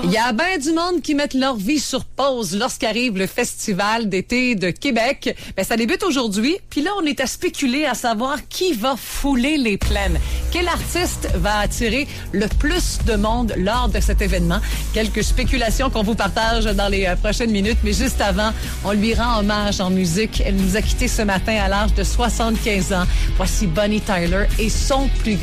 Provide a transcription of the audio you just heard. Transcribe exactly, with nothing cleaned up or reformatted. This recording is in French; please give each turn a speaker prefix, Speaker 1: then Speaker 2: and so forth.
Speaker 1: Il y a bien du monde qui mettent leur vie sur pause lorsqu'arrive le Festival d'été de Québec. Ben, ça débute aujourd'hui. Puis là, on est à spéculer à savoir qui va fouler les plaines. Quel artiste va attirer le plus de monde lors de cet événement? Quelques spéculations qu'on vous partage dans les euh, prochaines minutes. Mais juste avant, on lui rend hommage en musique. Elle nous a quittés ce matin à l'âge de soixante-quinze ans. Voici Bonnie Tyler et son plus